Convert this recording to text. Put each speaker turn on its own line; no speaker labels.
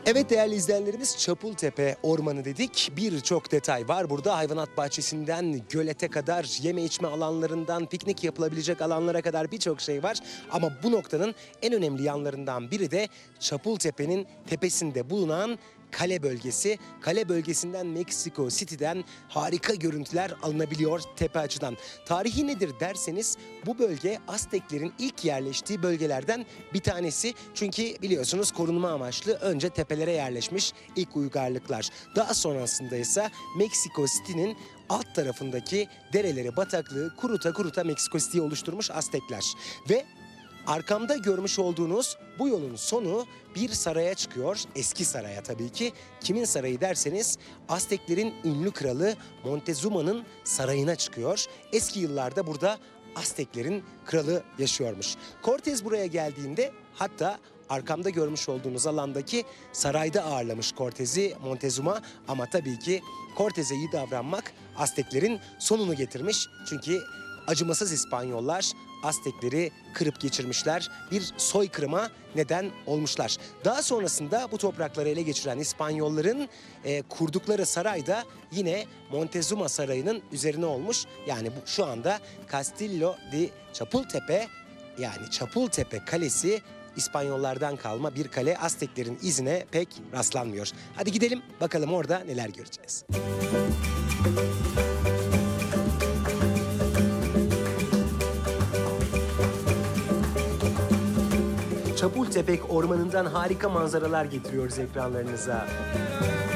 Evet değerli izleyenlerimiz, Çapultepe Ormanı dedik. Birçok detay var burada. Hayvanat bahçesinden gölete kadar, yeme içme alanlarından piknik yapılabilecek alanlara kadar birçok şey var. Ama bu noktanın en önemli yanlarından biri de Çapultepe'nin tepesinde bulunan kale bölgesi. Kale bölgesinden Meksiko City'den harika görüntüler alınabiliyor tepe açıdan. Tarihi nedir derseniz, bu bölge Azteklerin ilk yerleştiği bölgelerden bir tanesi. Çünkü biliyorsunuz korunma amaçlı önce tepelere yerleşmiş ilk uygarlıklar. Daha sonrasında ise Meksiko City'nin alt tarafındaki dereleri, bataklığı kuruta kuruta Meksiko City'yi oluşturmuş Aztekler. Ve arkamda görmüş olduğunuz bu yolun sonu bir saraya çıkıyor. Eski saraya tabii ki. Kimin sarayı derseniz, Azteklerin ünlü kralı Montezuma'nın sarayına çıkıyor. Eski yıllarda burada Azteklerin kralı yaşıyormuş. Cortez buraya geldiğinde, hatta arkamda görmüş olduğunuz alandaki sarayda ağırlamış Cortez'i Montezuma. Ama tabii ki Cortez'e iyi davranmak Azteklerin sonunu getirmiş. Çünkü acımasız İspanyollar Aztekleri kırıp geçirmişler. Bir soykırıma neden olmuşlar. Daha sonrasında bu toprakları ele geçiren İspanyolların kurdukları saray da yine Montezuma Sarayı'nın üzerine olmuş. Yani bu şu anda Castillo de Chapultepe, yani Çapultepe Kalesi İspanyollardan kalma bir kale. Azteklerin izine pek rastlanmıyor. Hadi gidelim bakalım orada neler göreceğiz. Çapultepek Ormanı'ndan harika manzaralar getiriyoruz ekranlarınıza.